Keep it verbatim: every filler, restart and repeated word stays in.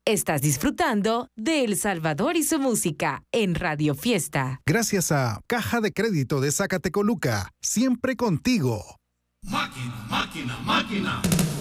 Estás disfrutando de El Salvador y su música en Radio Fiesta. Gracias a Caja de Crédito de Zacatecoluca, siempre contigo. Máquina, máquina, máquina.